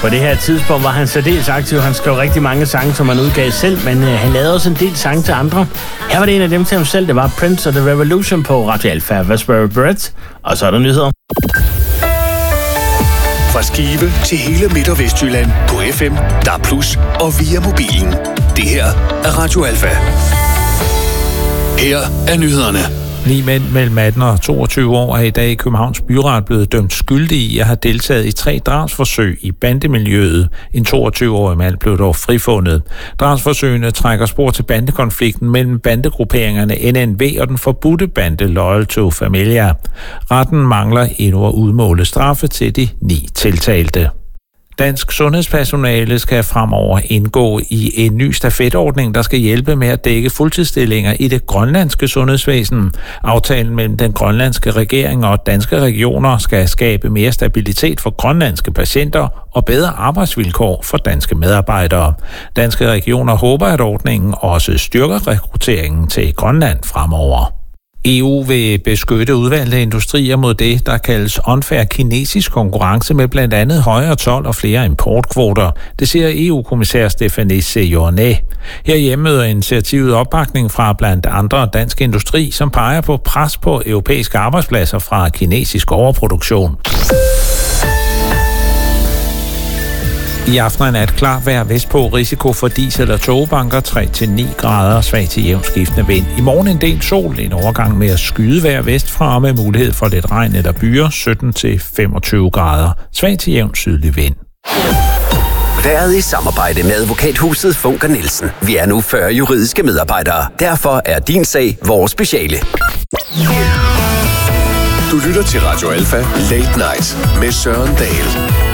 På det her tidspunkt var han særdeles aktiv. Han skrev rigtig mange sange, som han udgav selv, men han lavede også en del sange til andre. Her var det en af dem til ham selv. Det var Prince og The Revolution på Radio Alpha. Raspberry Beret. Og så er der nyheder. Fra Skive til hele Midt- og Vestjylland på FM, DAB+, og via mobilen. Det her er Radio Alpha. Her er nyhederne. 9 mænd mellem 18 og 22 år er i dag i Københavns Byret blevet dømt skyldige i at have deltaget i 3 drabsforsøg i bandemiljøet. En 22-årig mand blev dog frifundet. Drabsforsøgene trækker spor til bandekonflikten mellem bandegrupperingerne NNV og den forbudte bande Loyal to Familia. Retten mangler endnu at udmåle straffe til de 9 tiltalte. Dansk sundhedspersonale skal fremover indgå i en ny stafetordning, der skal hjælpe med at dække fuldtidsstillinger i det grønlandske sundhedsvæsen. Aftalen mellem den grønlandske regering og danske regioner skal skabe mere stabilitet for grønlandske patienter og bedre arbejdsvilkår for danske medarbejdere. Danske regioner håber, at ordningen også styrker rekrutteringen til Grønland fremover. EU vil beskytte udvalgte industrier mod det, der kaldes unfair kinesisk konkurrence med blandt andet højere told og flere importkvoter. Det siger EU-kommissær Stéphanie Séjourné. Herhjemme møder initiativet opbakning fra blandt andre dansk industri, som peger på pres på europæiske arbejdspladser fra kinesisk overproduktion. I aften er et klart vejr vestpå, risiko for dis- eller tågebanker 3-9 grader, svag til jævnt skiftende vind. I morgen en del sol, en overgang med at skyde vejr vestfra med mulighed for lidt regn eller byer, 17-25 grader, svag til jævnt sydlig vind. Været i samarbejde med advokathuset Funker Nielsen. Vi er nu 40 juridiske medarbejdere. Derfor er din sag vores speciale. Du lytter til Radio Alpha Late Night med Søren Dahl.